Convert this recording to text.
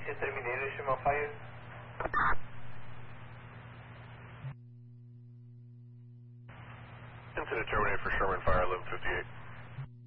Asia Terminator, Sherman Fire. Into the Terminator for Sherman Fire, 1158.